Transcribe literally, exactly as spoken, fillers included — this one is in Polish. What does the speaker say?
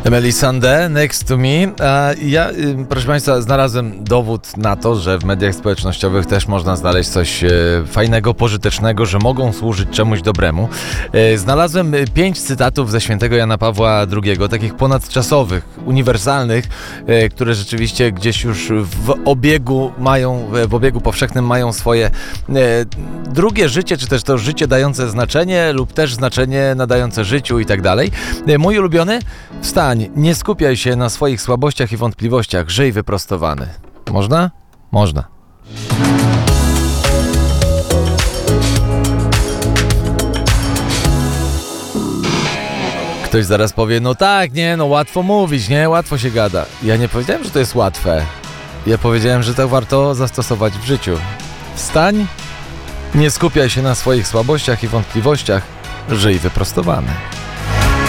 Emeli Sandé, Next to Me. A ja, proszę Państwa, znalazłem dowód na to, że w mediach społecznościowych też można znaleźć coś fajnego, pożytecznego, że mogą służyć czemuś dobremu. Znalazłem pięć cytatów ze świętego Jana Pawła drugiego, takich ponadczasowych, uniwersalnych, które rzeczywiście gdzieś już w obiegu mają, w obiegu powszechnym mają swoje drugie życie, czy też to życie dające znaczenie lub też znaczenie nadające życiu i tak dalej. Mój ulubiony? Wstań, nie skupiaj się na swoich słabościach i wątpliwościach, żyj wyprostowany. Można? Można. Ktoś zaraz powie, no tak, nie, no łatwo mówić, nie, łatwo się gada. Ja nie powiedziałem, że to jest łatwe. Ja powiedziałem, że to warto zastosować w życiu. Wstań, nie skupiaj się na swoich słabościach i wątpliwościach, żyj wyprostowany.